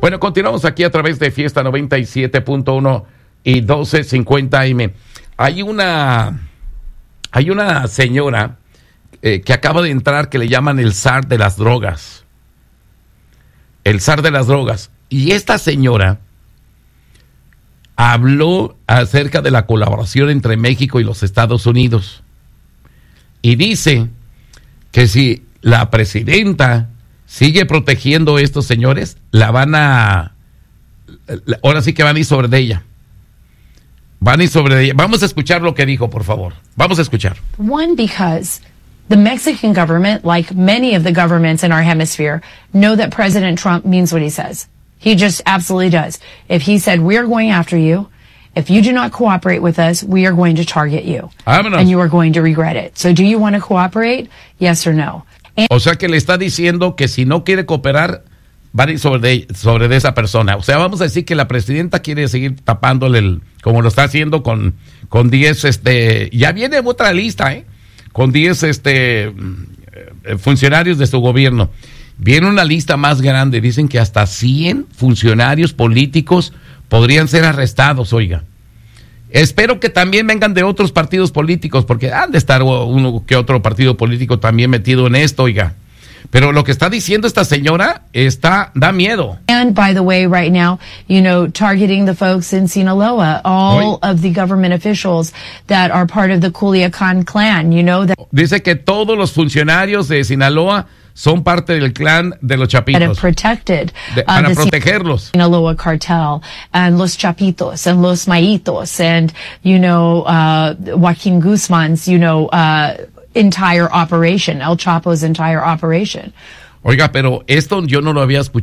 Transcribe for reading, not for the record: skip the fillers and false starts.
Bueno, continuamos aquí a través de Fiesta 97.1 y 1250 AM. Hay una señora que acaba de entrar que le llaman el zar de las drogas. El zar de las drogas. Y esta señora habló acerca de la colaboración entre México y los Estados Unidos. Y dice que si la presidenta sigue protegiendo a estos señores, ahora sí que van a ir sobre ella. Vamos a escuchar lo que dijo, por favor. Vamos a escuchar. One, because the Mexican government, like many of the governments in our hemisphere, know that President Trump means what he says. He just absolutely does. If he said, we are going after you, if you do not cooperate with us, we are going to target you. Vámonos. And you are going to regret it. So do you want to cooperate? Yes or no? O sea que le está diciendo que si no quiere cooperar, van a ir sobre de esa persona. O sea, vamos a decir que la presidenta quiere seguir tapándole, como lo está haciendo con 10, ya viene otra lista, con 10 funcionarios de su gobierno. Viene una lista más grande, dicen que hasta 100 funcionarios políticos podrían ser arrestados, oiga. Espero que también vengan de otros partidos políticos, porque han de estar uno que otro partido político también metido en esto, oiga. Pero lo que está diciendo esta señora da miedo. And by the way, right now, targeting the folks in Sinaloa, all of the government officials that are part of the Culiacan clan, that dice que todos los funcionarios de Sinaloa son parte del clan de los Chapitos. That have protected para protegerlos. Sinaloa cartel and los Chapitos and los Maitos and Joaquin Guzman's entire operation, El Chapo's entire operation. Oiga, pero esto yo no lo había escuchado.